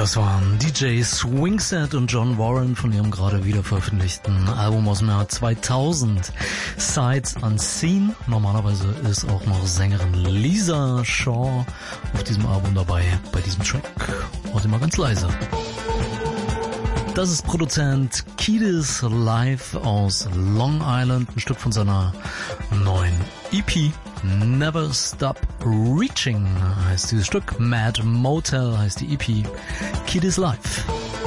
Das waren DJ Swingset und John Warren von ihrem gerade wieder veröffentlichten Album aus dem Jahr 2000, Sights Unseen. Normalerweise ist auch noch Sängerin Lisa Shaw auf diesem Album dabei, bei diesem Track. Heute mal ganz leise. Das ist Produzent Kiedis Live aus Long Island, ein Stück von seiner neuen EP. Never Stop Reaching heißt dieses Stück. Mad Motel heißt die EP. Kiedis Live.